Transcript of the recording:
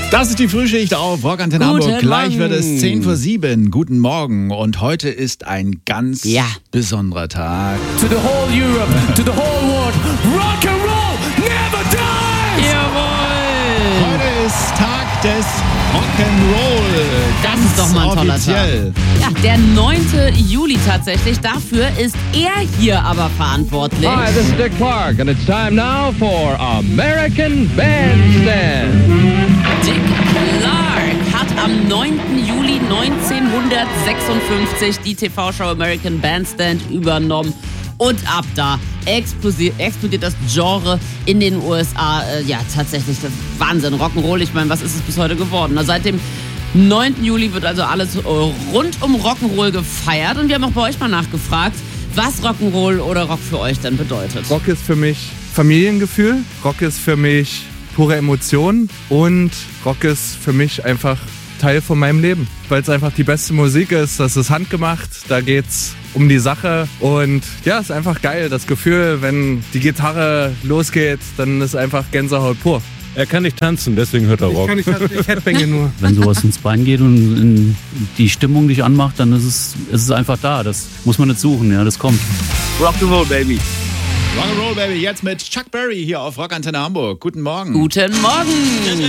Das ist die Frühschicht auf Rock Antenne Hamburg. Gleich wird es 6:10. Guten Morgen. Und heute ist ein ganz besonderer Tag. To the whole Europe, to the whole world, rock and roll never dies! Jawohl! Heute ist Tag des Rock'n'Roll. Das ist doch mal ein toller offiziell. Tag. Ja, der 9. Juli tatsächlich. Dafür ist er hier aber verantwortlich. Hi, this is Dick Clark, and it's time now for American Bandstand. Dick Clark hat am 9. Juli 1956 die TV-Show American Bandstand übernommen. Und ab da explodiert das Genre in den USA. Ja, tatsächlich, das ist Wahnsinn. Rock'n'Roll, ich meine, was ist es bis heute geworden? Na, seit dem 9. Juli wird also alles rund um Rock'n'Roll gefeiert. Und wir haben auch bei euch mal nachgefragt, was Rock'n'Roll oder Rock für euch denn bedeutet. Rock ist für mich Familiengefühl. Rock ist für mich pure Emotion. Und Rock ist für mich einfach Teil von meinem Leben. Weil es einfach die beste Musik ist. Das ist handgemacht. Da geht's um die Sache. Und ja, es ist einfach geil. Das Gefühl, wenn die Gitarre losgeht, dann ist einfach Gänsehaut pur. Er kann nicht tanzen, deswegen hört er Rock. Ich headbange nur. Wenn sowas ins Bein geht und die Stimmung dich anmacht, dann ist es einfach da. Das muss man nicht suchen, ja, das kommt. Rock'n'Roll, Baby. Rock'n'Roll Baby, jetzt mit Chuck Berry hier auf Rock Antenne Hamburg. Guten Morgen. Guten Morgen.